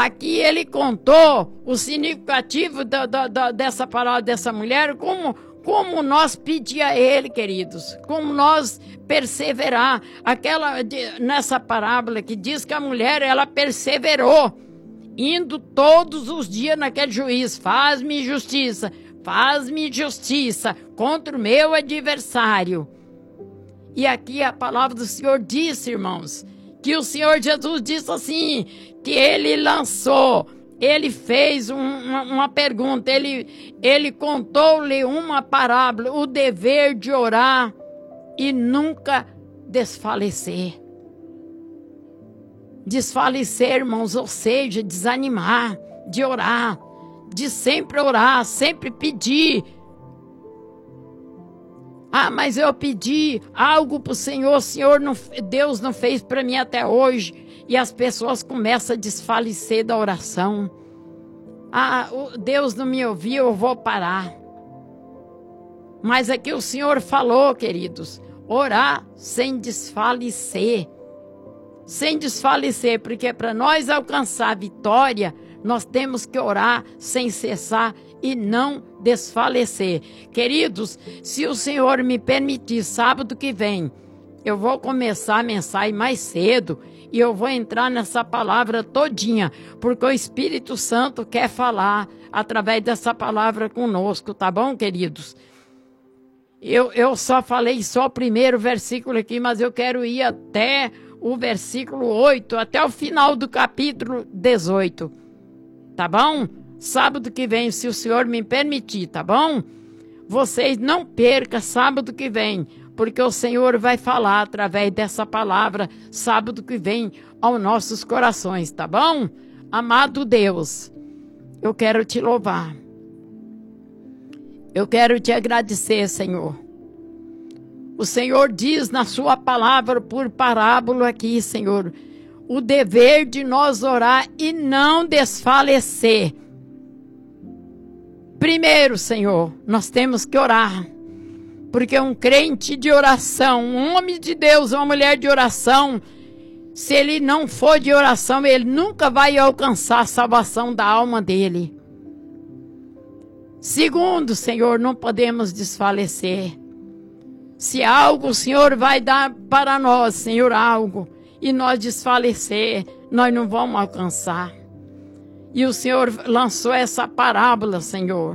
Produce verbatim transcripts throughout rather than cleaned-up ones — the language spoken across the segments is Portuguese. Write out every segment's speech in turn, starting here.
aqui ele contou o significativo da, da, da, dessa palavra dessa mulher, como, como nós pedir a ele, queridos, como nós perseverar. Aquela, nessa parábola que diz que a mulher, ela perseverou, indo todos os dias naquele juiz, faz-me justiça, faz-me justiça contra o meu adversário. E aqui a palavra do Senhor disse, irmãos, que o Senhor Jesus disse assim, que ele lançou, ele fez um, uma, uma pergunta, ele, ele contou-lhe uma parábola, o dever de orar e nunca desfalecer. Desfalecer, irmãos, ou seja, desanimar de orar, de sempre orar, sempre pedir. Ah, mas eu pedi algo para o Senhor, o Senhor não, Deus não fez para mim até hoje. E as pessoas começam a desfalecer da oração. Ah, Deus não me ouviu, eu vou parar. Mas aqui o Senhor falou, queridos, orar sem desfalecer. Sem desfalecer, porque para nós alcançar a vitória, nós temos que orar sem cessar e não desfalecer. Queridos, se o Senhor me permitir, sábado que vem, eu vou começar a mensagem mais cedo e eu vou entrar nessa palavra todinha, porque o Espírito Santo quer falar através dessa palavra conosco, tá bom, queridos? Eu, eu só falei só o primeiro versículo aqui, mas eu quero ir até o versículo oito, até o final do capítulo dezoito, tá bom? Sábado que vem, se o Senhor me permitir, tá bom? Vocês não percam sábado que vem, porque o Senhor vai falar através dessa palavra sábado que vem aos nossos corações, tá bom? Amado Deus, eu quero te louvar. Eu quero te agradecer, Senhor. O Senhor diz na sua palavra por parábola aqui, Senhor, o dever de nós orar e não desfalecer. Primeiro, Senhor, nós temos que orar, porque um crente de oração, um homem de Deus, uma mulher de oração, se ele não for de oração, ele nunca vai alcançar a salvação da alma dele. Segundo, Senhor, não podemos desfalecer. Se algo o Senhor vai dar para nós, Senhor, algo, e nós desfalecer, nós não vamos alcançar. E o Senhor lançou essa parábola, Senhor.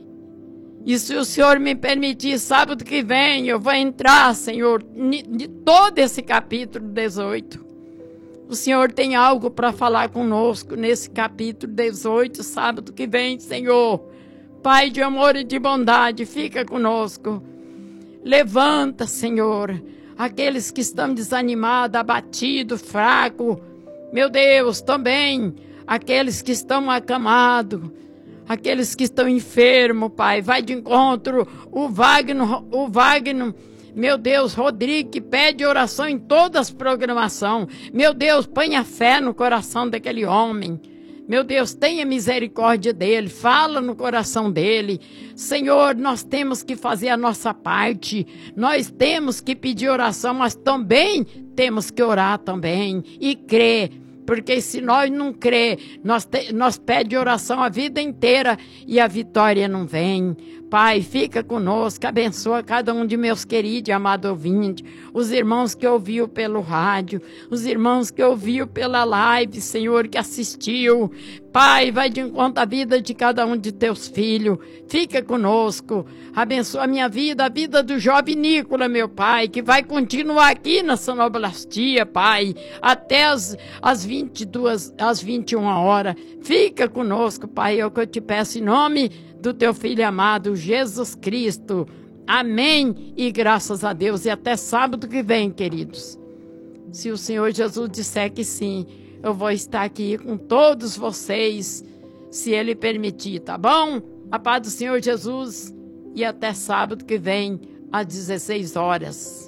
E se o Senhor me permitir, sábado que vem, eu vou entrar, Senhor, de todo esse capítulo dezoito. O Senhor tem algo para falar conosco nesse capítulo dezoito, sábado que vem, Senhor. Pai de amor e de bondade, fica conosco. Levanta, Senhor, aqueles que estão desanimados, abatidos, fracos. Meu Deus, também aqueles que estão acamados, aqueles que estão enfermos, Pai. Vai de encontro o Wagner, o Wagner, meu Deus, Rodrigo, que pede oração em todas as programações. Meu Deus, põe a fé no coração daquele homem. Meu Deus, tenha misericórdia dele, fala no coração dele. Senhor, nós temos que fazer a nossa parte, nós temos que pedir oração, mas também temos que orar também e crer. Porque se nós não crer, nós, te, nós pedimos oração a vida inteira e a vitória não vem. Pai, fica conosco, abençoa cada um de meus queridos e amados ouvintes, os irmãos que ouviu pelo rádio, os irmãos que ouviu pela live, Senhor, que assistiu. Pai, vai de encontro à vida de cada um de teus filhos, fica conosco, abençoa a minha vida, a vida do jovem Nicola, meu Pai, que vai continuar aqui na sonoblastia, Pai, até as, as vinte e duas, às vinte e uma horas. Fica conosco, Pai, é o que eu te peço em nome do teu Filho amado, Jesus Cristo. Amém e graças a Deus. E até sábado que vem, queridos. Se o Senhor Jesus disser que sim, eu vou estar aqui com todos vocês, se Ele permitir, tá bom? A paz do Senhor Jesus e até sábado que vem, às dezesseis horas.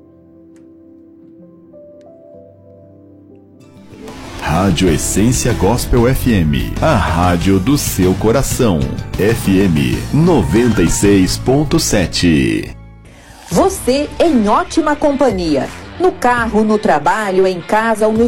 Rádio Essência Gospel F M, a rádio do seu coração. F M noventa e seis ponto sete. Você em ótima companhia. No carro, no trabalho, em casa ou no